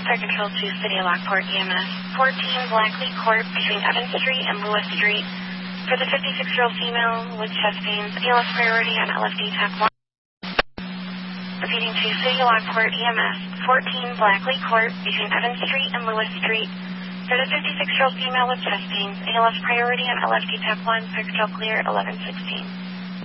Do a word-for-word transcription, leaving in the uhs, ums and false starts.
Fire Control to City of Lockport E M S, fourteen Blackley Court between Evans Street and Lewis Street. For the fifty-six-year-old female with chest pains, A L S priority on L F D Tech one. Repeating to City of Lockport E M S, fourteen Blackley Court between Evans Street and Lewis Street. For the fifty-six-year-old female with chest pains, A L S priority on L F D Tech one, Fire Control clear, eleven sixteen.